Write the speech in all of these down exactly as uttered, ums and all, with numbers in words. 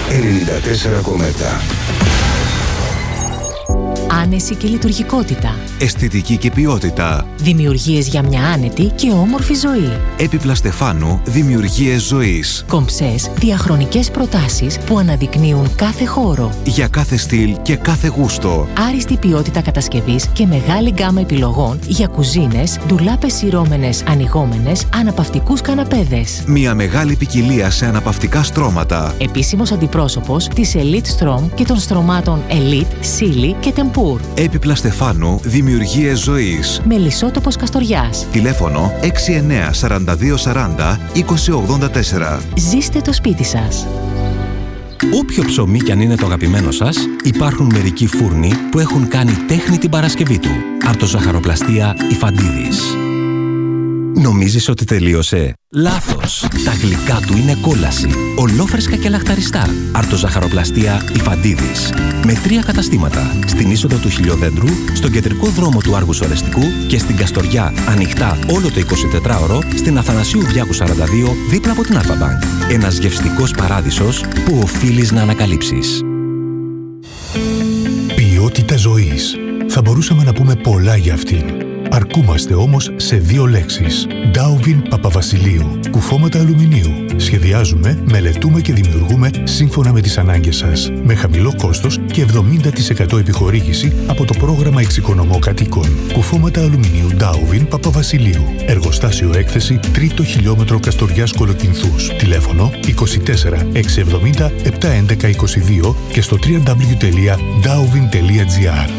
ενενήντα τέσσερα κόμμα επτά. Άνεση και λειτουργικότητα. Αισθητική και ποιότητα. Δημιουργίες για μια άνετη και όμορφη ζωή. Έπιπλα Στεφάνου, δημιουργίες ζωής. Κομψές, διαχρονικές προτάσεις που αναδεικνύουν κάθε χώρο. Για κάθε στυλ και κάθε γούστο. Άριστη ποιότητα κατασκευής και μεγάλη γκάμα επιλογών για κουζίνες, ντουλάπες σειρώμενες, ανοιγόμενες, αναπαυτικούς καναπέδες. Μια μεγάλη ποικιλία σε αναπαυτικά στρώματα. Επίσημος αντιπρόσωπος της Elite Strom και των στρωμάτων Elite, Silly και Tempur. Έπιπλα Στεφάνου, δημιουργίες ζωής. Μελισσότοπος Καστοριάς. Τηλέφωνο έξι εννέα σαράντα δύο σαράντα είκοσι ογδόντα τέσσερα. Ζήστε το σπίτι σας. Όποιο ψωμί κι αν είναι το αγαπημένο σας, υπάρχουν μερικοί φούρνοι που έχουν κάνει τέχνη την Παρασκευή του. Αρτοζαχαροπλαστεία Ιφαντίδης. Νομίζεις ότι τελείωσε? Λάθος! Τα γλυκά του είναι κόλαση. Ολόφρεσκα και λαχταριστά. Αρτοζαχαροπλαστεία Ιφαντίδης. Με τρία καταστήματα. Στην είσοδο του Χιλιοδέντρου, στον κεντρικό δρόμο του Άργους Ορεστικού και στην Καστοριά, ανοιχτά όλο το εικοσιτετράωρο, στην Αθανασίου Διάκου σαράντα δύο, δίπλα από την Αλφα-Μπανκ. Ένας γευστικός παράδεισος που οφείλεις να ανακαλύψεις. Ποιότητα ζωής. Θα μπορούσαμε να πούμε πολλά για αυτήν. Αρκούμαστε όμως σε δύο λέξεις. Ντάουβιν Παπαβασιλείου. Κουφώματα αλουμινίου. Σχεδιάζουμε, μελετούμε και δημιουργούμε σύμφωνα με τις ανάγκες σας. Με χαμηλό κόστος και εβδομήντα τοις εκατό επιχορήγηση από το πρόγραμμα Εξοικονομώ Κατοίκων. Κουφώματα αλουμινίου Ντάουβιν Παπαβασιλείου. Εργοστάσιο έκθεση τρίτο χιλιόμετρο Καστοριάς Κολοκυνθούς. Τηλέφωνο είκοσι τέσσερα εξακόσια εβδομήντα επτακόσια έντεκα είκοσι δύο και στο double-u double-u double-u τελεία ντάουβιν τελεία τζι άρ.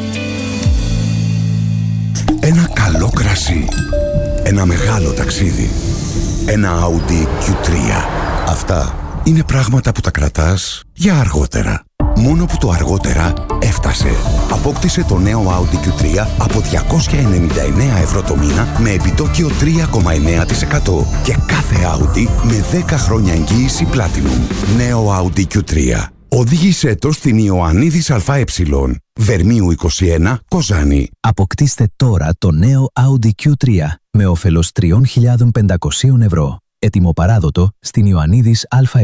Ένα καλό κρασί. Ένα μεγάλο ταξίδι. Ένα Audi κιου τρία. Αυτά είναι πράγματα που τα κρατάς για αργότερα. Μόνο που το αργότερα έφτασε. Απόκτησε το νέο Audi κιου τρία από διακόσια ενενήντα εννέα ευρώ το μήνα με επιτόκιο τρία κόμμα εννέα τοις εκατό και κάθε Audi με δέκα χρόνια εγγύηση Platinum. Νέο Audi κιου τρία. Οδήγησέ το στην Ιωαννίδης ΑΕ, Βερμίου είκοσι ένα, Κοζάνη. Αποκτήστε τώρα το νέο Audi κιου τρία με όφελος τρεις χιλιάδες πεντακόσια ευρώ. Έτοιμο παράδοτο στην Ιωαννίδης ΑΕ.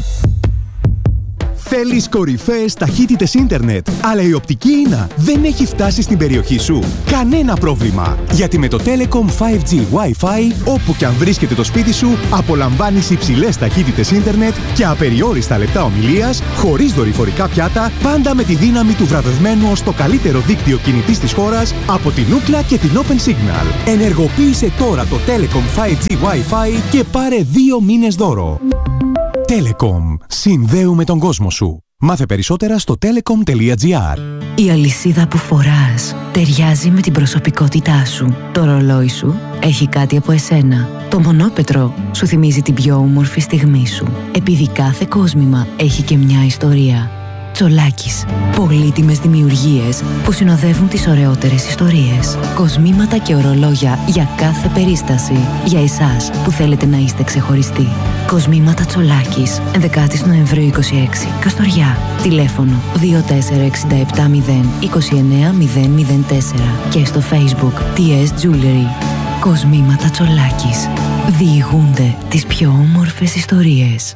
Θέλεις κορυφαίες ταχύτητες ίντερνετ, αλλά η οπτική ίνα δεν έχει φτάσει στην περιοχή σου? Κανένα πρόβλημα! Γιατί με το Telecom φάιβ τζι Wi-Fi, όπου και αν βρίσκεται το σπίτι σου, απολαμβάνεις υψηλές ταχύτητες ίντερνετ και απεριόριστα λεπτά ομιλίας, χωρίς δορυφορικά πιάτα, πάντα με τη δύναμη του βραβευμένου ως το καλύτερο δίκτυο κινητής της χώρας από την Ookla και την Open Signal. Ενεργοποίησε τώρα το Telecom φάιβ τζι Wi-Fi και πάρε δύο μήνες δώρο. Telecom. Συνδέουμε τον κόσμο σου. Μάθε περισσότερα στο telecom τελεία τζι άρ. Η αλυσίδα που φοράς ταιριάζει με την προσωπικότητά σου. Το ρολόι σου έχει κάτι από εσένα. Το μονόπετρο σου θυμίζει την πιο όμορφη στιγμή σου. Επειδή κάθε κόσμημα έχει και μια ιστορία. Τσολάκης. Πολύτιμες δημιουργίες που συνοδεύουν τις ωραιότερες ιστορίες. Κοσμήματα και ορολόγια για κάθε περίσταση. Για εσάς που θέλετε να είστε ξεχωριστοί. Κοσμήματα Τσολάκης. ενδέκα Νοεμβρίου είκοσι έξι. Καστοριά. Τηλέφωνο δύο τέσσερα έξι επτά μηδέν είκοσι εννέα μηδέν μηδέν τέσσερα και στο Facebook τι ες Jewelry. Κοσμήματα Τσολάκης. Διηγούνται τις πιο όμορφες ιστορίες.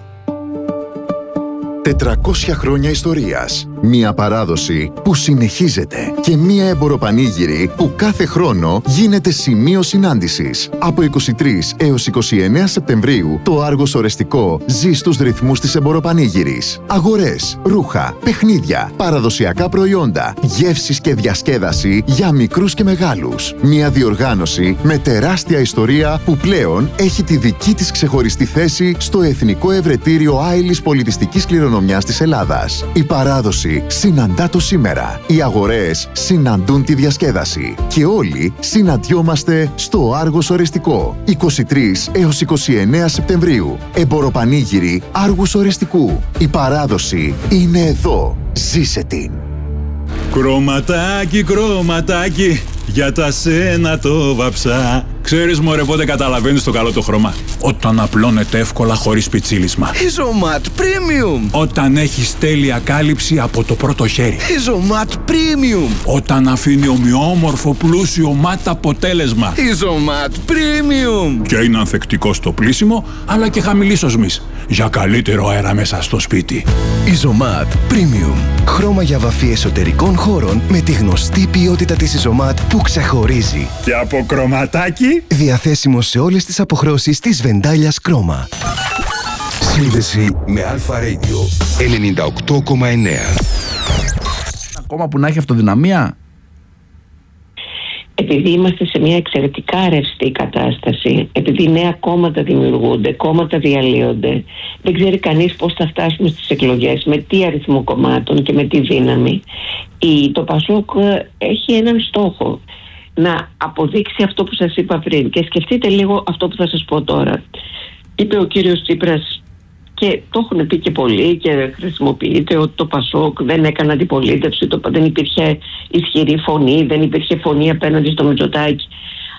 τετρακόσια χρόνια ιστορίας. Μία παράδοση που συνεχίζεται και μία εμποροπανήγυρη που κάθε χρόνο γίνεται σημείο συνάντησης. Από είκοσι τρεις έως είκοσι εννέα Σεπτεμβρίου το Άργος Ορεστικό ζει στους ρυθμούς της εμποροπανήγυρης. Αγορές, ρούχα, παιχνίδια, παραδοσιακά προϊόντα, γεύσεις και διασκέδαση για μικρούς και μεγάλους. Μία διοργάνωση με τεράστια ιστορία που πλέον έχει τη δική της ξεχωριστή θέση στο Εθνικό Ευρετήριο Άειλης Πολιτιστικής Κληρονομιάς της Ελλάδας. Η παράδοση συναντά το σήμερα. Οι αγορές συναντούν τη διασκέδαση. Και όλοι συναντιόμαστε στο Άργος Ορεστικό. είκοσι τρεις έως είκοσι εννέα Σεπτεμβρίου. Εμποροπανήγυρη Άργους Ορεστικού. Η παράδοση είναι εδώ. Ζήσε την. Κρωματάκι, κρωματάκι, για τα σένα το βαψά. Ξέρεις μωρέ πότε καταλαβαίνεις το καλό το χρώμα? Όταν απλώνεται εύκολα χωρίς πιτσίλισμα. Ιζωμάτ Premium. Όταν έχεις τέλεια κάλυψη από το πρώτο χέρι. Ιζωμάτ Premium. Όταν αφήνει ομοιόμορφο πλούσιο ματ αποτέλεσμα. Ιζωμάτ Premium. Και είναι ανθεκτικό στο πλύσιμο, αλλά και χαμηλής οσμής. Για καλύτερο αέρα μέσα στο σπίτι. Ιζωμάτ Premium. Χρώμα για βαφή εσωτερικών χώρων με τη γνωστή ποιότητα της Ιζωμάτ που ξεχωρίζει. Και από κρωματάκι. Διαθέσιμο σε όλες τις αποχρώσεις της Βεντάλιας Κρόμα. Σύνδεση με Αλφα Radio ενενήντα οκτώ κόμμα εννέα. Ακόμα που να έχει αυτοδυναμία. Επειδή είμαστε σε μια εξαιρετικά ρευστή κατάσταση, επειδή νέα κόμματα δημιουργούνται, κόμματα διαλύονται, δεν ξέρει κανείς πώς θα φτάσουμε στις εκλογές, με τι αριθμό κομμάτων και με τι δύναμη. Η, το Πασόκ έχει έναν στόχο, να αποδείξει αυτό που σας είπα πριν. Και σκεφτείτε λίγο αυτό που θα σας πω τώρα. Είπε ο κύριος Τσίπρας, και το έχουν πει και πολλοί και χρησιμοποιείται, ότι το Πασόκ δεν έκανε αντιπολίτευση, το, δεν υπήρχε ισχυρή φωνή, δεν υπήρχε φωνή απέναντι στο Μητσοτάκη.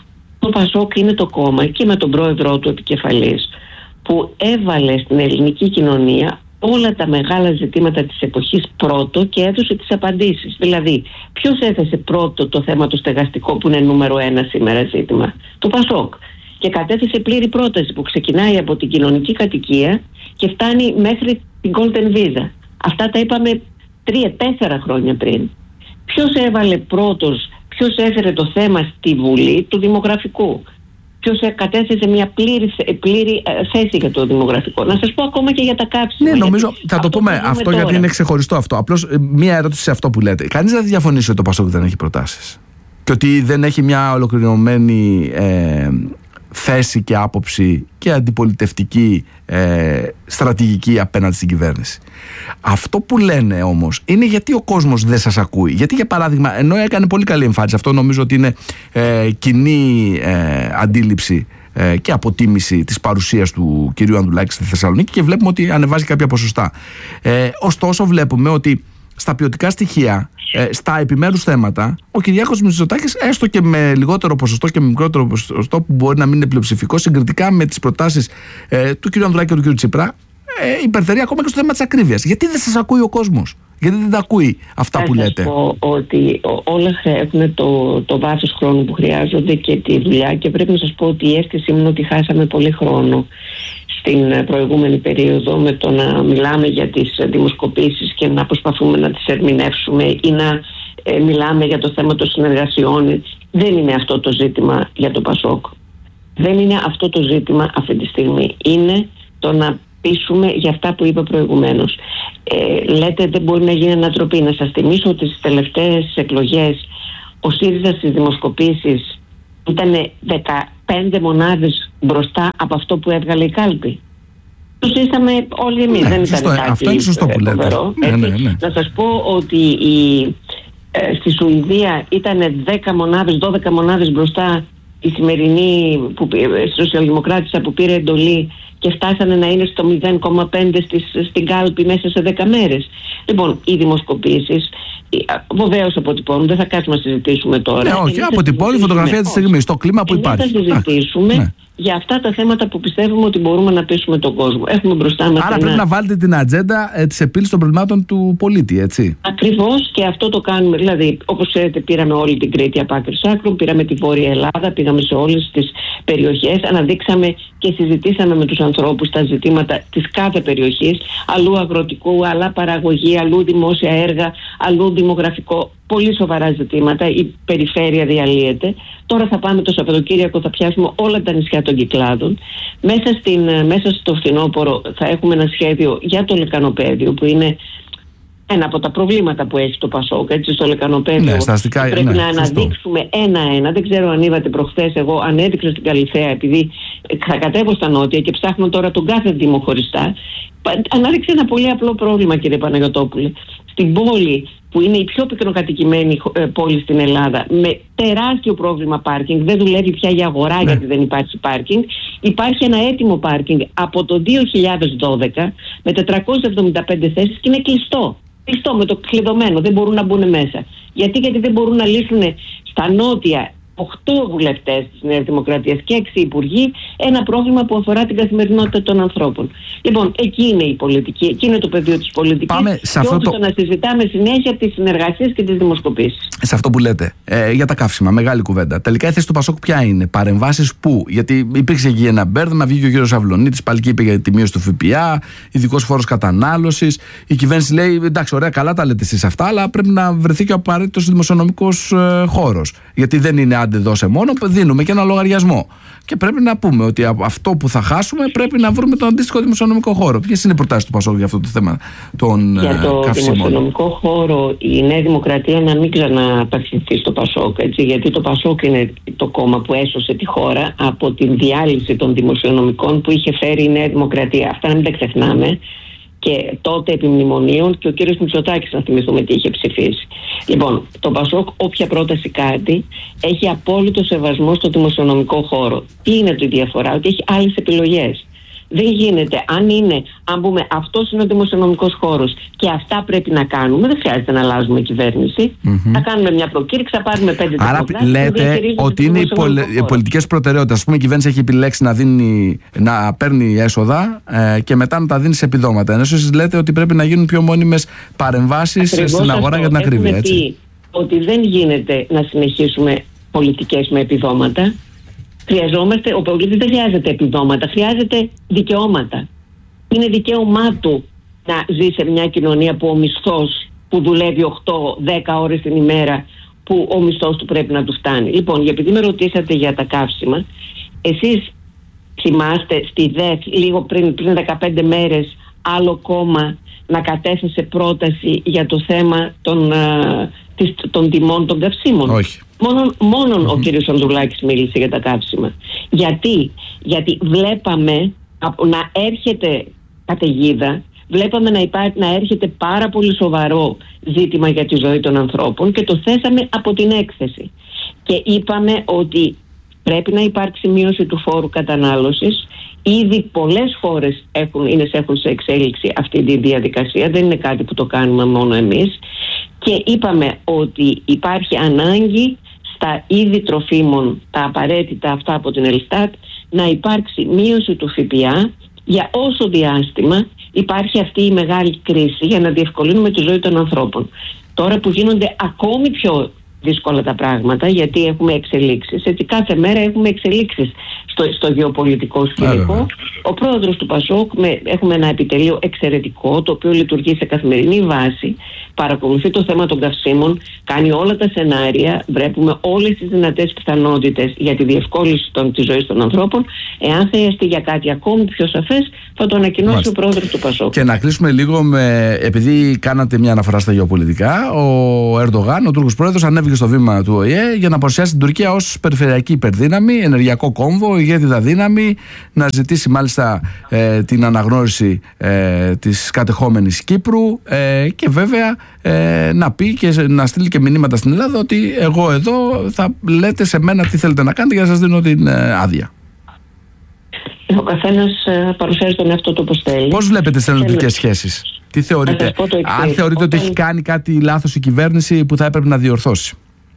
Το Πασόκ είναι το κόμμα, και με τον πρόεδρό του επικεφαλής, που έβαλε στην ελληνική κοινωνία όλα τα μεγάλα ζητήματα της εποχής πρώτο και έδωσε τις απαντήσεις. Δηλαδή, ποιος έθεσε πρώτο το θέμα το στεγαστικό, που είναι νούμερο ένα σήμερα ζήτημα? Το Πασόκ. Και κατέθεσε πλήρη πρόταση που ξεκινάει από την κοινωνική κατοικία και φτάνει μέχρι την Golden Visa. Αυτά τα είπαμε τρία, τέσσερα χρόνια πριν. Ποιος έβαλε πρώτος, ποιος έφερε το θέμα στη Βουλή του δημογραφικού? Ποιος κατέθεσε μια πλήρη, πλήρη θέση για το δημογραφικό? Να σας πω ακόμα και για τα κάψιμα. Ναι, νομίζω θα το πούμε αυτό τώρα, γιατί είναι ξεχωριστό αυτό. Απλώς μια ερώτηση σε αυτό που λέτε. Κανείς δεν θα διαφωνήσει ότι το Πασόκ δεν έχει προτάσεις και ότι δεν έχει μια ολοκληρωμένη ε, θέση και άποψη και αντιπολιτευτική ε, στρατηγική απέναντι στην κυβέρνηση. Αυτό που λένε όμως είναι γιατί ο κόσμος δεν σας ακούει. Γιατί, για παράδειγμα, ενώ έκανε πολύ καλή εμφάνιση, αυτό νομίζω ότι είναι ε, κοινή ε, αντίληψη ε, και αποτίμηση της παρουσίας του κυρίου Ανδρουλάκη στη Θεσσαλονίκη, και βλέπουμε ότι ανεβάζει κάποια ποσοστά. Ε, ωστόσο βλέπουμε ότι στα ποιοτικά στοιχεία, ε, στα επιμέρους θέματα, ο Κυριάκος Μητσοτάκης, έστω και με λιγότερο ποσοστό και με μικρότερο ποσοστό που μπορεί να μην είναι πλειοψηφικό, συγκριτικά με τις προτάσεις ε, του κ. Ανδρουλάκη και του κ. Τσίπρα, ε, υπερτερεί ακόμα και στο θέμα της ακρίβειας. Γιατί δεν σας ακούει ο κόσμος? Γιατί δεν τα ακούει αυτά που λέτε? Θα σας πω ότι όλα έχουν το, το βάθος χρόνου που χρειάζονται και τη δουλειά, και πρέπει να σας πω ότι η αίσθησή μου είναι ότι χάσαμε πολύ χρόνο στην προηγούμενη περίοδο με το να μιλάμε για τις δημοσκοπήσεις και να προσπαθούμε να τις ερμηνεύσουμε ή να ε, μιλάμε για το θέμα των συνεργασιών. Δεν είναι αυτό το ζήτημα για το Πασόκ. Δεν είναι αυτό το ζήτημα αυτή τη στιγμή. Είναι το να πείσουμε για αυτά που είπα προηγουμένως. Ε, λέτε δεν μπορεί να γίνει ανατροπή. Να σας θυμίσω ότι στις τελευταίες εκλογές ο ΣΥΡΙΖΑ στις δημοσκοπήσεις ήταν δεκαπέντε μονάδες μπροστά από αυτό που έβγαλε η κάλπη. Το ζήσαμε όλοι εμείς, ναι, δεν ήταν κάτι. Αυτό είναι σωστό που λέτε. Ναι, ναι, ναι. Να σας πω ότι η, ε, στη Σουηδία ήταν δέκα μονάδες, δώδεκα μονάδες μπροστά η σημερινή που, σοσιαλδημοκράτησα που πήρε εντολή, και φτάσανε να είναι στο μηδέν κόμμα πέντε στην κάλπη μέσα σε δέκα μέρες. Λοιπόν, οι δημοσκοπήσεις βεβαίως αποτυπώνουν, δεν θα κάτσουμε να συζητήσουμε τώρα. Ναι, όχι, αποτυπώνει η φωτογραφία της στιγμής, το κλίμα που υπάρχει. Θα συζητήσουμε ναι. για αυτά τα θέματα που πιστεύουμε ότι μπορούμε να πείσουμε τον κόσμο. Έχουμε μπροστά μας. Άρα ένα... πρέπει να βάλετε την ατζέντα ε, της επίλυσης των προβλημάτων του πολίτη, έτσι. Ακριβώς, και αυτό το κάνουμε. Δηλαδή, όπως ξέρετε, πήραμε όλη την Κρήτη από άκρη σ' άκρη, πήραμε τη Βόρεια Ελλάδα, πήγαμε σε όλες τις περιοχές, αναδείξαμε και συζητήσαμε με τους ανθρώπους τα ζητήματα της κάθε περιοχής, αλλού αγροτικού, αλλού παραγωγή, αλλού δημόσια έργα, αλλού δημογραφικό. Πολύ σοβαρά ζητήματα. Η περιφέρεια διαλύεται. Τώρα θα πάμε το Σαββατοκύριακο, θα πιάσουμε όλα τα νησιά των Κυκλάδων. Μέσα, στην, μέσα στο φθινόπωρο θα έχουμε ένα σχέδιο για το Λεκανοπέδιο, που είναι ένα από τα προβλήματα που έχει το Πασόκ, έτσι, στο Λεκανοπέδιο. Ναι, σταστικά, πρέπει ναι, να αναδείξουμε ένα-ένα. Δεν ξέρω αν είδατε προχθές, εγώ ανέδειξα στην Καλιθέα, επειδή θα κατέβω στα νότια και ψάχνω τώρα τον κάθε δήμο χωριστά. Ανάδειξε ένα πολύ απλό πρόβλημα, κύριε Παναγιωτόπουλε. Στην πόλη, που είναι η πιο πυκνοκατοικημένη πόλη στην Ελλάδα, με τεράστιο πρόβλημα πάρκινγκ, δεν δουλεύει πια η αγορά, ναι, γιατί δεν υπάρχει πάρκινγκ. Υπάρχει ένα έτοιμο πάρκινγκ από το δύο χιλιάδες δώδεκα με τετρακόσιες εβδομήντα πέντε θέσεις και είναι κλειστό. Κλειστό, με το κλειδωμένο, δεν μπορούν να μπουν μέσα. Γιατί, γιατί δεν μπορούν να λύσουν στα νότια οκτώ βουλευτές της Νέας Δημοκρατίας και έξι υπουργοί ένα πρόβλημα που αφορά την καθημερινότητα των ανθρώπων. Λοιπόν, εκεί είναι η πολιτική, εκεί είναι το πεδίο της πολιτικής. Πάμε σε αυτό και το... το να συζητάμε συνέχεια τις συνεργασίες και τις δημοσκοπήσεις. Σε αυτό που λέτε, ε, για τα καύσιμα, μεγάλη κουβέντα. Τελικά η θέση του Πασόκ ποια είναι? Παρεμβάσεις πού? Γιατί υπήρξε εκεί ένα μπέρδεμα, βγήκε ο κύριος Αυλωνίτης, πάλι και είπε για τη μείωση του ΦΠΑ, ειδικός φόρος κατανάλωσης. Η κυβέρνηση λέει: εντάξει, ωραία, καλά τα λέτε εσείς αυτά, αλλά πρέπει να βρεθεί και ο απαραίτητος δημοσιονομικός ε, χώρος. Γιατί δεν είναι άντε δώσε μόνο, δίνουμε και ένα λογαριασμό. Και πρέπει να πούμε ότι αυτό που θα χάσουμε πρέπει να βρούμε τον αντίστοιχο δημοσιονομικό χώρο. Ποιες είναι οι προτάσεις του Πασόκ για αυτό το θέμα των για το καυσίμων? δημοσιονομικό χώρο, η Νέα Δημοκρατία να μην ξαναπαξιθεί στο Πασόκ, έτσι, γιατί το Πασόκ είναι το κόμμα που έσωσε τη χώρα από την διάλυση των δημοσιονομικών που είχε φέρει η Νέα Δημοκρατία. Αυτά να μην τα ξεχνάμε. Και τότε επί μνημονίων και ο κύριος Μητσοτάκης, να θυμηθούμε τι είχε ψηφίσει. Λοιπόν, το Πασόκ, όποια πρόταση κάτι, έχει απόλυτο σεβασμό στο δημοσιονομικό χώρο. Τι είναι η διαφορά? Ότι έχει άλλες επιλογές. Δεν γίνεται, αν είναι, αν πούμε αυτός είναι ο δημοσιονομικός χώρος και αυτά πρέπει να κάνουμε, δεν χρειάζεται να αλλάζουμε κυβέρνηση. Mm-hmm. Θα κάνουμε μια προκήρυξη, θα πάρουμε πέντε τετραγωνικά. Άρα λέτε ότι είναι οι, πολ... οι πολιτικές προτεραιότητες. Ας πούμε, η κυβέρνηση έχει επιλέξει να, δίνει, να παίρνει έσοδα ε, και μετά να τα δίνει σε επιδόματα. Ενώ εσείς λέτε ότι πρέπει να γίνουν πιο μόνιμες παρεμβάσεις στην αγορά αυτό. Για την ακρίβεια. Έτσι. Πει ότι δεν γίνεται να συνεχίσουμε πολιτικές με επιδόματα. Χρειαζόμαστε, ο πολίτης δεν χρειάζεται επιδόματα, χρειάζεται δικαιώματα. Είναι δικαίωμά του να ζει σε μια κοινωνία που ο μισθός που δουλεύει οκτώ με δέκα ώρες την ημέρα, που ο μισθός του πρέπει να του φτάνει. Λοιπόν, επειδή με ρωτήσατε για τα καύσιμα, εσείς θυμάστε στη ΔΕΘ λίγο πριν, πριν δεκαπέντε μέρες άλλο κόμμα να κατέθεσε πρόταση για το θέμα των, uh, της, των τιμών των καυσίμων? Όχι. Μόνον, μόνον mm-hmm. ο κύριος Ανδρουλάκης μίλησε για τα καύσιμα. Γιατί? Γιατί βλέπαμε να έρχεται καταιγίδα, βλέπαμε να, υπάρχει, να έρχεται πάρα πολύ σοβαρό ζήτημα για τη ζωή των ανθρώπων και το θέσαμε από την έκθεση. Και είπαμε ότι πρέπει να υπάρξει μείωση του φόρου κατανάλωσης. Ήδη πολλές χώρες έχουν, είναι, έχουν σε εξέλιξη αυτή τη διαδικασία, δεν είναι κάτι που το κάνουμε μόνο εμείς. Και είπαμε ότι υπάρχει ανάγκη στα είδη τροφίμων, τα απαραίτητα αυτά από την Ελστάτ, να υπάρξει μείωση του ΦΠΑ για όσο διάστημα υπάρχει αυτή η μεγάλη κρίση, για να διευκολύνουμε τη ζωή των ανθρώπων. Τώρα που γίνονται ακόμη πιο δύσκολα τα πράγματα, γιατί έχουμε εξελίξεις, έτσι κάθε μέρα έχουμε εξελίξεις στο, στο γεωπολιτικό σκηνικό. Ο πρόεδρος του Πασόκ, με, έχουμε ένα επιτελείο εξαιρετικό, το οποίο λειτουργεί σε καθημερινή βάση, παρακολουθεί το θέμα των καυσίμων, κάνει όλα τα σενάρια, βλέπουμε όλες τις δυνατές πιθανότητες για τη διευκόλυνση των, της ζωής των ανθρώπων. Εάν χρειαστεί για κάτι ακόμη πιο σαφές, θα το ανακοινώσει Μάλιστα. ο πρόεδρος του Πασόκ. Και να κλείσουμε λίγο με, επειδή κάνατε μια αναφορά στα γεωπολιτικά, ο Ερντογάν, ο Τούρκος πρόεδρος, ανέβηκε στο βήμα του Ο Ε Ε για να παρουσιάσει την Τουρκία ως περιφερειακή υπερδύναμη, ενεργειακό κόμβο, ηγέτιδα δύναμη, να ζητήσει μάλιστα ε, την αναγνώριση ε, της κατεχόμενης Κύπρου ε, και βέβαια ε, να πει και να στείλει και μηνύματα στην Ελλάδα ότι εγώ εδώ θα λέτε σε μένα τι θέλετε να κάνετε για να σας δίνω την ε, άδεια. Ο καθένας ε, παρουσιάζει τον εαυτό του όπως θέλει. Πώς βλέπετε τις ελληνικές σχέσεις? Τι θεωρείτε? Αν θεωρείτε ότι έχει κάνει κάτι λάθος η κυβέρνηση που θα έπρεπε να διορθώσει?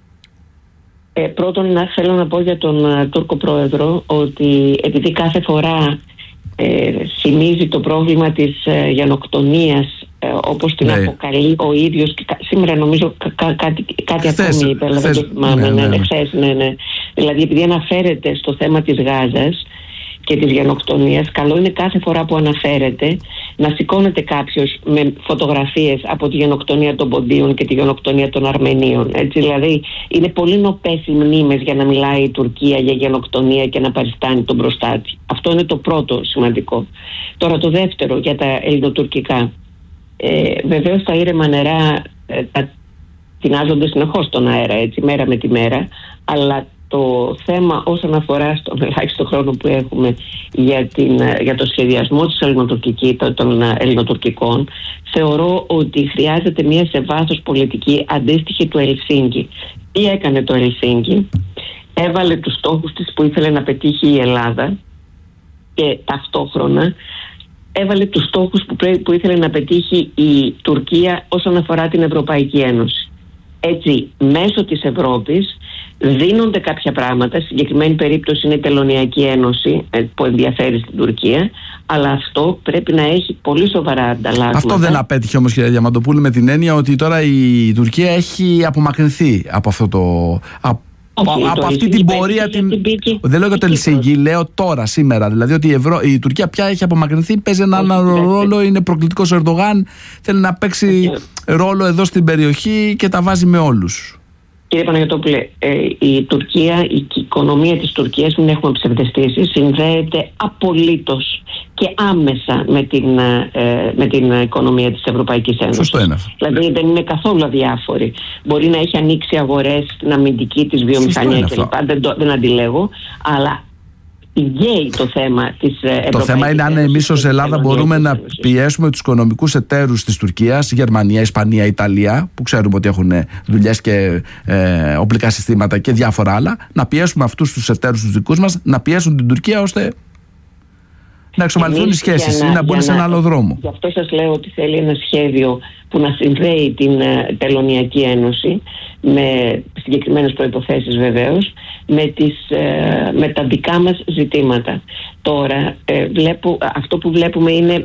Ε, πρώτον, να θέλω να πω για τον uh, Τούρκο πρόεδρο ότι επειδή κάθε φορά ε, θυμίζει το πρόβλημα της ε, γενοκτονίας ε, όπως την ναι. αποκαλεί ο ίδιος, και, σήμερα νομίζω κα, κα, κάτι, κάτι ακόμη είπε, αλλά δεν το θυμάμαι, ναι, ναι, ναι. Χθες, ναι, ναι. Δηλαδή επειδή αναφέρεται στο θέμα της Γάζας και της γενοκτονίας, καλό είναι κάθε φορά που αναφέρεται να σηκώνεται κάποιος με φωτογραφίες από τη γενοκτονία των Ποντίων και τη γενοκτονία των Αρμενίων. Έτσι, δηλαδή είναι πολύ νοπές οι μνήμες για να μιλάει η Τουρκία για γενοκτονία και να παριστάνει τον μπροστάτη. Αυτό είναι το πρώτο σημαντικό. Τώρα το δεύτερο για τα ελληνοτουρκικά. Ε, βεβαίως τα ήρεμα νερά ε, τα τεινάζονται συνεχώς στον αέρα, έτσι, μέρα με τη μέρα, αλλά το θέμα όσον αφορά στον ελάχιστο χρόνο που έχουμε για, την, για το σχεδιασμό της των ελληνοτουρκικών, θεωρώ ότι χρειάζεται μια σε βάθος πολιτική αντίστοιχη του Ελσίνκη. Τι έκανε το Ελσίνκη? Έβαλε τους στόχους της που ήθελε να πετύχει η Ελλάδα και ταυτόχρονα έβαλε τους στόχους που, πρέ, που ήθελε να πετύχει η Τουρκία όσον αφορά την Ευρωπαϊκή Ένωση. Έτσι, μέσω της Ευρώπης Δίνονται κάποια πράγματα, στη συγκεκριμένη περίπτωση είναι η Τελωνειακή Ένωση που ενδιαφέρει στην Τουρκία, αλλά αυτό πρέπει να έχει πολύ σοβαρά ανταλλάγματα. Αυτό δεν απέτυχε όμως, κυρία Διαμαντοπούλου, με την έννοια ότι τώρα η Τουρκία έχει απομακρυνθεί από αυτό το... Όχι, από αυτή την πορεία. Την... την δεν λέω για το Ελσίνκι, λέω τώρα, σήμερα. Δηλαδή ότι η, Ευρω... η Τουρκία πια έχει απομακρυνθεί, παίζει έναν άλλο ρόλο, είναι προκλητικός ο Ερντογάν, θέλει να παίξει ρόλο εδώ στην περιοχή και τα βάζει με όλους. Κύριε Παναγιωτόπουλε, ε, η Τουρκία, η οικονομία της Τουρκίας, μην έχουμε ψευδεστήσεις, συνδέεται απολύτως και άμεσα με την, ε, με την οικονομία της Ευρωπαϊκής Ένωσης. Σωστό είναι. Δηλαδή δεν είναι καθόλου αδιάφορη. Μπορεί να έχει ανοίξει αγορές στην αμυντική της βιομηχανία κλπ. Δεν, δεν αντιλέγω, αλλά πηγαίνει το θέμα της Ευρωπαϊκής. Το θέμα είναι αν εμείς ως Ελλάδα μπορούμε να πιέσουμε τους οικονομικούς εταίρους της Τουρκίας, Γερμανία, Ισπανία, Ιταλία, που ξέρουμε ότι έχουν δουλειές και ε, οπλικά συστήματα και διάφορα άλλα, να πιέσουμε αυτούς τους εταίρους τους δικούς μας να πιέσουν την Τουρκία ώστε να εξομαλυνθούν οι σχέσεις ή να, να μπουν σε ένα άλλο δρόμο. Γι' αυτό σας λέω ότι θέλει ένα σχέδιο που να συνδέει την uh, Τελωνειακή Ένωση με συγκεκριμένες προϋποθέσεις βεβαίως, με, τις, uh, με τα δικά μας ζητήματα. Τώρα uh, βλέπω, αυτό που βλέπουμε είναι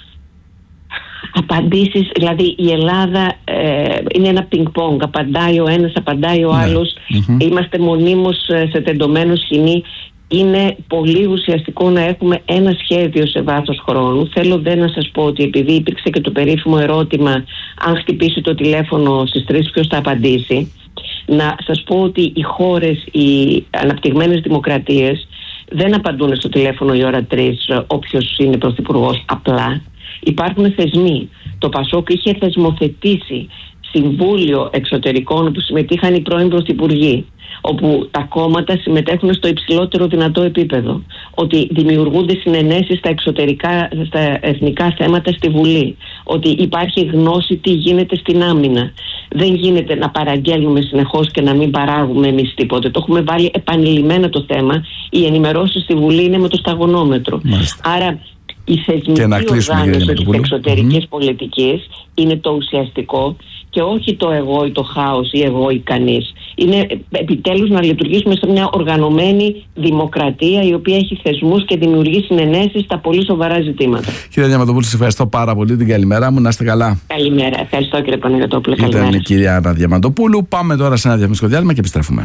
απαντήσεις, δηλαδή η Ελλάδα ε, είναι ένα πινκ-πονγκ, απαντάει ο ένας, απαντάει ο άλλος, mm-hmm. είμαστε μονίμως σε τεντωμένο σκηνή. Είναι πολύ ουσιαστικό να έχουμε ένα σχέδιο σε βάθος χρόνου. Θέλω δεν να σας πω ότι επειδή υπήρξε και το περίφημο ερώτημα αν χτυπήσει το τηλέφωνο στις τρεις ποιος θα απαντήσει, να σας πω ότι οι χώρες, οι αναπτυγμένες δημοκρατίες δεν απαντούν στο τηλέφωνο η ώρα τρεις όποιος είναι πρωθυπουργός απλά. Υπάρχουν θεσμοί. Το Πασόκ είχε θεσμοθετήσει συμβούλιο εξωτερικών που συμμετείχαν οι πρώην πρωθυπουργοί, όπου τα κόμματα συμμετέχουν στο υψηλότερο δυνατό επίπεδο, ότι δημιουργούνται συνενέσεις στα εξωτερικά, στα εθνικά θέματα στη Βουλή, ότι υπάρχει γνώση τι γίνεται στην άμυνα. Δεν γίνεται να παραγγέλνουμε συνεχώς και να μην παράγουμε εμείς τίποτε. Το έχουμε βάλει επανειλημμένα το θέμα. Οι ενημερώσεις στη Βουλή είναι με το σταγονόμετρο. Μάλιστα. Άρα η θεσμική οργάνωση της εξωτερικής mm-hmm. πολιτικής είναι το ουσιαστικό και όχι το εγώ ή το χάος ή εγώ ή κανείς. Είναι επιτέλους να λειτουργήσουμε σε μια οργανωμένη δημοκρατία η οποία έχει θεσμούς και δημιουργεί συνενέσεις στα πολύ σοβαρά ζητήματα. Κύριε Διαμαντοπούλου, σας ευχαριστώ πάρα πολύ. Την καλημέρα μου, να είστε καλά. Καλημέρα. Ευχαριστώ κύριε Παναγιωτόπουλε. Καλημέρα. Ήταν η κυρία Άννα Διαμαντοπούλου. Πάμε τώρα σε ένα διαφημιστικό διάλειμμα και επιστρέφουμε.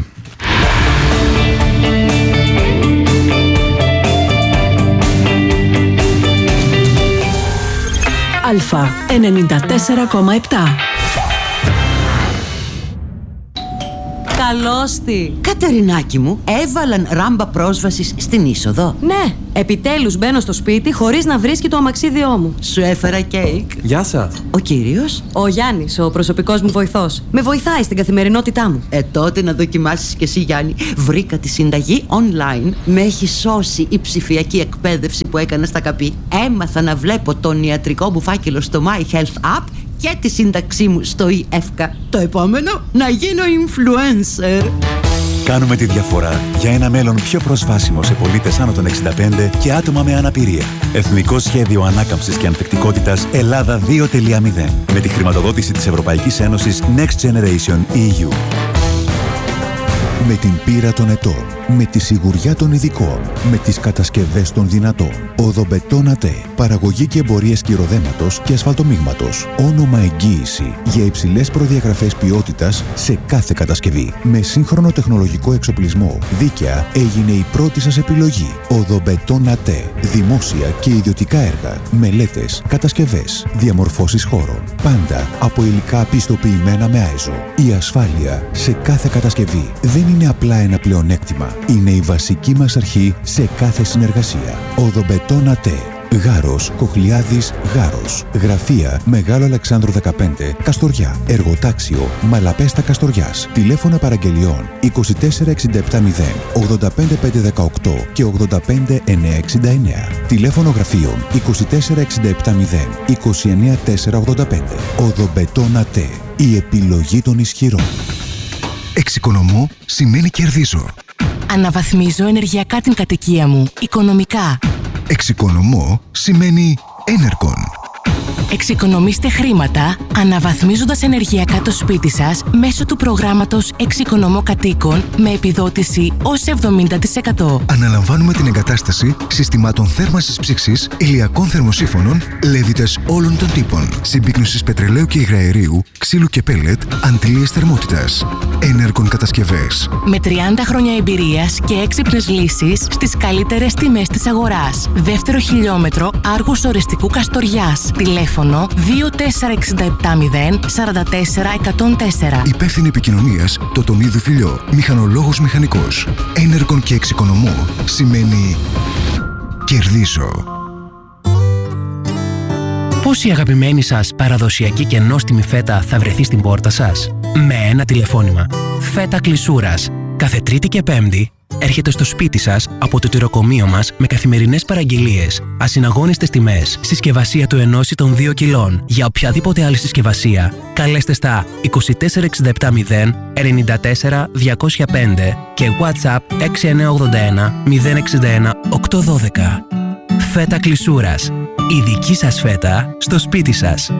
Αλφα ενενήντα τέσσερα κόμμα επτά. Καλώς τη! Κατερινάκη μου, έβαλαν ράμπα πρόσβασης στην είσοδο. Ναι, επιτέλους μπαίνω στο σπίτι χωρίς να βρίσκει το αμαξίδιό μου. Σου έφερα κέικ. Γεια σας. Ο κύριος? Ο Γιάννης, ο προσωπικός μου βοηθός. Με βοηθάει στην καθημερινότητά μου. Ε, τότε να δοκιμάσεις κι εσύ, Γιάννη. Βρήκα τη συνταγή online. Με έχει σώσει η ψηφιακή εκπαίδευση που έκανα στα ΚΑΠΗ. Έμαθα να βλέπω τον ιατρικό μου φάκελο στο My Health App και τη σύνταξή μου στο ΙΕΦΚΑ. Το επόμενο, να γίνω influencer. Κάνουμε τη διαφορά για ένα μέλλον πιο προσβάσιμο σε πολίτες άνω των εξήντα πέντε και άτομα με αναπηρία. Εθνικό Σχέδιο Ανάκαμψης και Ανθεκτικότητας Ελλάδα δύο τελεία μηδέν με τη χρηματοδότηση της Ευρωπαϊκής Ένωσης Next Generation ι γιου. Με την πείρα των ετών, με τη σιγουριά των ειδικών, με τις κατασκευές των δυνατών. Οδομπετόν ΑΤΕ. Παραγωγή και εμπορίες κυροδέματος και ασφαλτομίγματος. Όνομα εγγύηση για υψηλές προδιαγραφές ποιότητας σε κάθε κατασκευή. Με σύγχρονο τεχνολογικό εξοπλισμό. Δίκαια έγινε η πρώτη σας επιλογή. Οδομπετόν ΑΤΕ. Δημόσια και ιδιωτικά έργα. Μελέτες, κατασκευές, διαμορφώσεις χώρων. Πάντα από υλικά πιστοποιημένα με άιζο. Η ασφάλεια σε κάθε κατασκευή δεν είναι απλά ένα πλεονέκτημα. Είναι η βασική μας αρχή σε κάθε συνεργασία. Οδομπετόν ΑΤΕ. Γάρος, Κοχλιάδης, Γάρος. Γραφεία Μεγάλο Αλεξάνδρου δεκαπέντε, Καστοριά. Εργοτάξιο Μαλαπέστα Καστοριάς. Τηλέφωνα παραγγελιών είκοσι τέσσερα εξήντα επτά μηδέν ογδόντα πέντε πεντακόσια δεκαοκτώ και ογδόντα πέντε εννιακόσια εξήντα εννέα. Τηλέφωνο γραφείων είκοσι τέσσερα εξήντα επτά μηδέν είκοσι εννέα τετρακόσια ογδόντα πέντε. Οδομπετόν ΑΤΕ. Η επιλογή των ισχυρών. Εξοικονομώ σημαίνει κερδίζω. Αναβαθμίζω ενεργειακά την κατοικία μου, οικονομικά. Εξοικονομώ σημαίνει Enercon. Εξοικονομήστε χρήματα αναβαθμίζοντας ενεργειακά το σπίτι σας μέσω του προγράμματος Εξοικονομώ Κατοίκων με επιδότηση ως εβδομήντα τοις εκατό. Αναλαμβάνουμε την εγκατάσταση συστημάτων θέρμανσης ψήξης, ηλιακών θερμοσύφωνων, λέβητες όλων των τύπων, συμπίκνωσης πετρελαίου και υγραερίου, ξύλου και πέλετ, αντλίες θερμότητας. Ενεργών κατασκευές. Με τριάντα χρόνια εμπειρίας και έξυπνες λύσεις στις καλύτερες τιμές της αγοράς. Δεύτερο χιλιόμετρο Άργους Οριστικού Καστοριάς. Τηλέφωνο δύο τέσσερα έξι επτά μηδέν τέσσερα τέσσερα εκατόν τέσσερα. Υπεύθυνη επικοινωνίας Τοτονίδου Φιλιό. Μηχανολόγος μηχανικός. Ενεργών και εξοικονομώ σημαίνει κερδίζω. Πώς η αγαπημένη σας παραδοσιακή και νόστιμη φέτα θα βρεθεί στην πόρτα σας? Με ένα τηλεφώνημα. Φέτα Κλεισούρας. Κάθε Τρίτη και Πέμπτη έρχεται στο σπίτι σας από το τυροκομείο μας με καθημερινές παραγγελίες, ασυναγώνιστες τιμές, συσκευασία του ενός ή των δύο κιλών. Για οποιαδήποτε άλλη συσκευασία, καλέστε στα είκοσι τέσσερα εξήντα επτά μηδέν ενενήντα τέσσερα διακόσια πέντε και WhatsApp έξι εννιά ογδόντα ένα μηδέν εξήντα ένα οκτακόσια δώδεκα. Φέτα Κλεισούρας. Η δική σας φέτα στο σπίτι σας.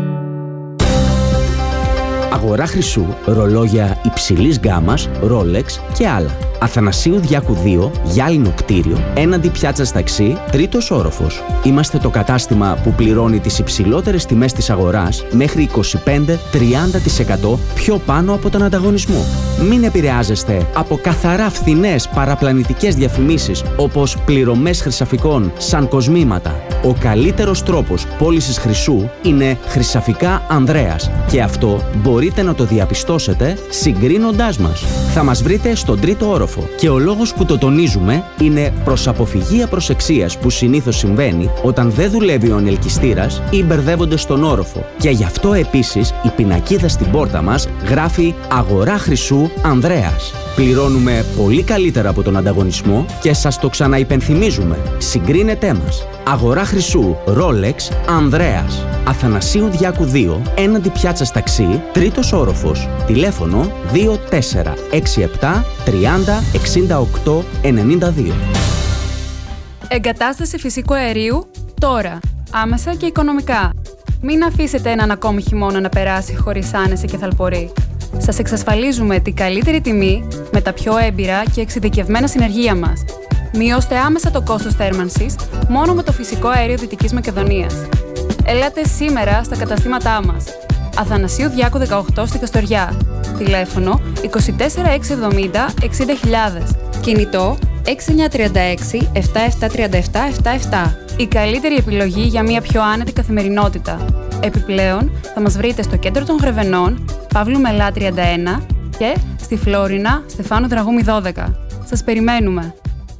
Αγορά χρυσού, ρολόγια υψηλής γκάμας, Rolex και άλλα. Αθανασίου Διάκου δύο, γυάλινο κτίριο, έναντι πιάτσας ταξί, τρίτος όροφος. Είμαστε το κατάστημα που πληρώνει τις υψηλότερες τιμές της αγοράς μέχρι είκοσι πέντε με τριάντα τοις εκατό πιο πάνω από τον ανταγωνισμό. Μην επηρεάζεστε από καθαρά φθηνές παραπλανητικές διαφημίσεις όπως πληρωμές χρυσαφικών σαν κοσμήματα. Ο καλύτερος τρόπος πώλησης χρυσού είναι Χρυσαφικά Ανδρέας και αυτό μπορείτε να το διαπιστώσετε συγκρίνοντάς μας. Θα μας βρείτε στον τρίτο όροφο και ο λόγος που το τονίζουμε είναι προς αποφυγή απροσεξίας που συνήθως συμβαίνει όταν δεν δουλεύει ο ανελκυστήρας ή μπερδεύονται στον όροφο. Και γι' αυτό επίσης η πινακίδα στην πόρτα μας γράφει Αγορά Χρυσού Ανδρέας. Πληρώνουμε πολύ καλύτερα από τον ανταγωνισμό και σας το ξαναυπενθυμίζουμε. Συγκρίνετέ μας. Αγορά Χρυσού Rolex Ανδρέας. Αθανασίου Διάκου δύο, έναντι πιάτσας ταξί, τρίτος όροφος. Τηλέφωνο δύο τέσσερα έξι επτά τριάντα εξήντα οκτώ ενενήντα δύο. Εγκατάσταση φυσικού αερίου τώρα. Άμεσα και οικονομικά. Μην αφήσετε έναν ακόμη χειμώνα να περάσει χωρίς άνεση και θαλπορή. Σας εξασφαλίζουμε την καλύτερη τιμή με τα πιο έμπειρα και εξειδικευμένα συνεργεία μας. Μειώστε άμεσα το κόστος θέρμανσης μόνο με το φυσικό αέριο Δυτικής Μακεδονίας. Ελάτε σήμερα στα καταστήματά μας. Αθανασίου Διάκου δεκαοκτώ στη Καστοριά. Τηλέφωνο είκοσι τέσσερα έξι εβδομήντα εξήντα χιλιάδες. Κινητό έξι εννιά τρία έξι επτά επτά τρία επτά επτά επτά. Η καλύτερη επιλογή για μια πιο άνετη καθημερινότητα. Επιπλέον, θα μας βρείτε στο κέντρο των Γρεβενών, Παύλου Μελά τριάντα ένα και στη Φλόρινα, Στεφάνου Δραγούμη δώδεκα. Σας περιμένουμε.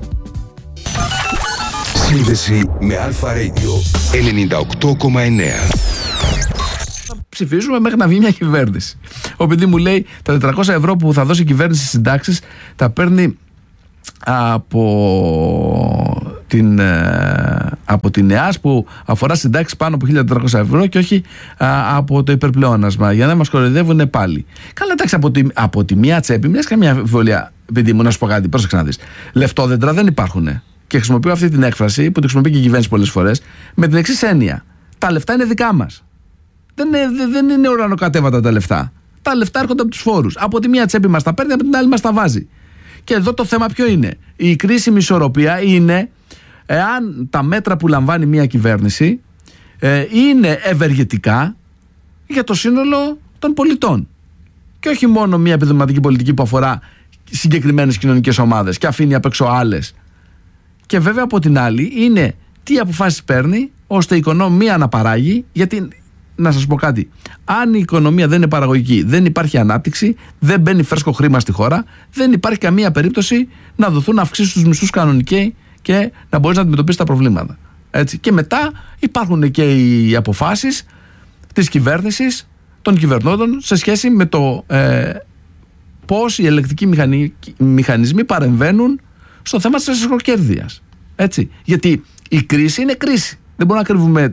Σύνδεση με Αλφα Radio ενενήντα οκτώ κόμμα εννέα. Ψηφίζουμε μέχρι να βγει μια κυβέρνηση. Ο παιδί μου λέει τα τετρακόσια ευρώ που θα δώσει η κυβέρνηση στις συντάξεις τα παίρνει από την, από την ΕΑΣ που αφορά συντάξεις πάνω από χίλια τετρακόσια ευρώ και όχι α, από το υπερπλεόνασμα, για να μας κοροϊδεύουν πάλι. Καλά, εντάξει, από τη, από τη μία τσέπη, μια καμία αμφιβολία, παιδί μου, να σου πω κάτι, πρόσεξε να δεις. Λεφτόδεντρα δεν υπάρχουν. Και χρησιμοποιώ αυτή την έκφραση που τη χρησιμοποιεί και η κυβέρνηση πολλές φορές με την εξής έννοια. Τα λεφτά είναι δικά μας. Δεν είναι, δεν είναι ουρανοκατέβατα τα λεφτά. Τα λεφτά έρχονται από τους φόρους. Από τη μία τσέπη μας τα παίρνει, από την άλλη μας τα βάζει. Και εδώ το θέμα ποιο είναι? Η κρίσιμη ισορροπία είναι εάν τα μέτρα που λαμβάνει μια κυβέρνηση ε, είναι ευεργετικά για το σύνολο των πολιτών. Και όχι μόνο μια επιδοματική πολιτική που αφορά συγκεκριμένες κοινωνικές ομάδες και αφήνει απ' έξω άλλες. Και βέβαια από την άλλη είναι τι αποφάσεις παίρνει ώστε η οικονομία να παράγει, γιατί να σας πω κάτι, αν η οικονομία δεν είναι παραγωγική, δεν υπάρχει ανάπτυξη, δεν μπαίνει φρέσκο χρήμα στη χώρα, δεν υπάρχει καμία περίπτωση να δοθούν να αυξήσεις τους μισθούς κανονικοί και να μπορείς να αντιμετωπίσεις τα προβλήματα. Έτσι. Και μετά υπάρχουν και οι αποφάσεις της κυβέρνησης, των κυβερνώντων σε σχέση με το ε, πώς οι ελεκτικοί μηχανι... μηχανισμοί παρεμβαίνουν στο θέμα της εσχροκέρδειας. Έτσι. Γιατί η κρίση είναι κρίση. Δεν μπορούμε να κρύβουμε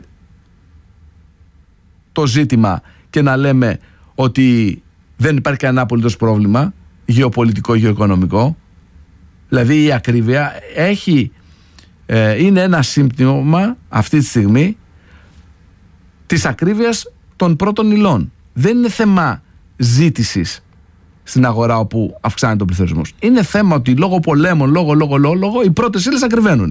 το ζήτημα και να λέμε ότι δεν υπάρχει κανένα απολύτως πρόβλημα γεωπολιτικό, γεωοικονομικό. Δηλαδή η ακρίβεια έχει, ε, είναι ένα σύμπτωμα αυτή τη στιγμή της ακρίβειας των πρώτων υλών. Δεν είναι θέμα ζήτησης στην αγορά όπου αυξάνεται ο πληθωρισμός. Είναι θέμα ότι λόγω πολέμων, λόγω, λόγω, λόγω, λόγω οι πρώτες ύλες ακριβένουν.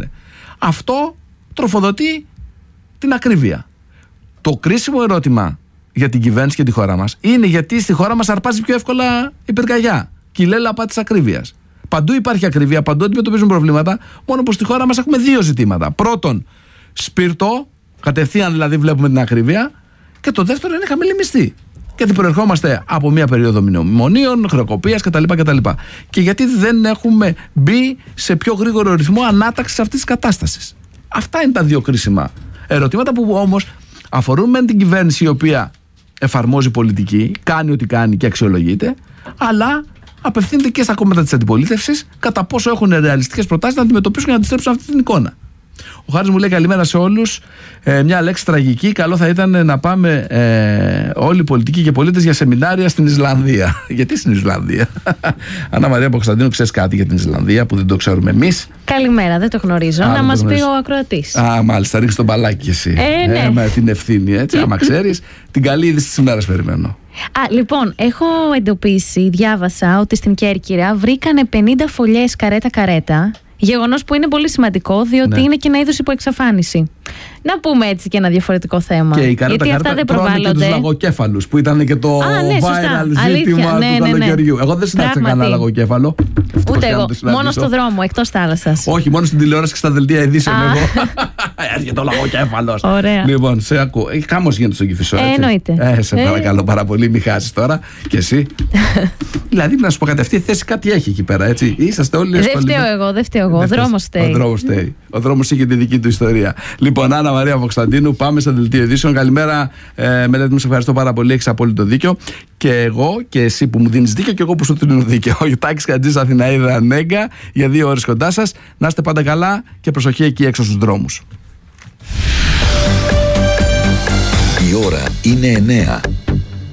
Αυτό τροφοδοτεί την ακρίβεια. Το κρίσιμο ερώτημα για την κυβέρνηση και τη χώρα μας είναι γιατί στη χώρα μας αρπάζει πιο εύκολα η πυρκαγιά και η λέλαπα της ακρίβειας. Παντού υπάρχει ακρίβεια, παντού αντιμετωπίζουν προβλήματα, μόνο που στη χώρα μας έχουμε δύο ζητήματα. Πρώτον, σπίρτο, κατευθείαν δηλαδή βλέπουμε την ακρίβεια, και το δεύτερο είναι χαμηλή μισθή. Γιατί προερχόμαστε από μια περίοδο μνημονίων, χρεοκοπίας κτλ. κτλ. Και γιατί δεν έχουμε μπει σε πιο γρήγορο ρυθμό ανάταξης αυτής της κατάστασης. Αυτά είναι τα δύο κρίσιμα ερωτήματα που όμως αφορούν μεν την κυβέρνηση η οποία εφαρμόζει πολιτική, κάνει ό,τι κάνει και αξιολογείται, αλλά απευθύνεται και στα κόμματα της αντιπολίτευσης κατά πόσο έχουν ρεαλιστικές προτάσεις να αντιμετωπίσουν και να αντιστρέψουν αυτή την εικόνα. Ο Χάρης μου λέει καλημέρα σε όλους. Ε, μια λέξη τραγική. Καλό θα ήταν να πάμε ε, όλοι οι πολιτικοί και πολίτες για σεμινάρια στην Ισλανδία. Γιατί στην Ισλανδία? Άννα Μαρία Παπακοσταντίνου, ξέρεις κάτι για την Ισλανδία που δεν το ξέρουμε εμείς? Καλημέρα, δεν το γνωρίζω. Α, να μας πει ο ακροατής. Α, μάλιστα, ρίξεις τον μπαλάκι κι εσύ. Ε, ναι. ε, με την ευθύνη, έτσι. Άμα ξέρεις, την καλή είδηση της ημέρας περιμένω. Α, λοιπόν, έχω εντοπίσει, διάβασα ότι στην Κέρκυρα βρήκανε πενήντα φωλιές καρέτα-καρέτα. Γεγονός που είναι πολύ σημαντικό, διότι ναι. είναι και ένα είδος υποεξαφάνιση. Να πούμε έτσι και ένα διαφορετικό θέμα. Και η καρέτα, γιατί αυτά δεν προβάλλονται. Και τους λαγοκέφαλους που ήταν και το Α, ναι, viral ζήτημα ναι, του ναι, καλοκαιριού. Ναι. Εγώ δεν συνάντησα κανένα λαγοκέφαλο. Ούτε εγώ. Μόνο στο δρόμο, εκτός θάλασσας. Όχι, μόνο στην τηλεόραση και στα δελτία ειδήσεων εγώ. Έρχεται ο λαγοκέφαλος. Ωραία. Λοιπόν, σε ακούω. Χάμος γίνεται στον Κηφισό. Ε, εννοείται. Ε, σε παρακαλώ πάρα πολύ, μην χάσεις τώρα. Και εσύ. Δηλαδή, να σου πω κάτι, αυτή η θέση κάτι έχει εκεί πέρα, έτσι. Είσαστε όλοι. Δεν φταίω εγώ, δεν φταίω εγώ. Ο δρόμος φταίει. Ο δρόμος φταίει. Ο δρόμος είχε τη δική του ιστορία. Λοιπόν, Άννα Μαρία Παπακοσταντίνου, πάμε στα δελτίο ειδήσεων. Καλημέρα, ε, Μελέτη μου, σε ευχαριστώ πάρα πολύ. Έχεις απόλυτο δίκιο. Και εγώ και εσύ που μου δίνεις δίκιο, και εγώ που σου δίνω δίκιο. Ο Γιωτάκης Χατζής, Αθηναίδα Νέγκα, για δύο ώρες κοντά σας. Να είστε πάντα καλά και προσοχή εκεί έξω στους δρόμους. Η ώρα είναι εννέα.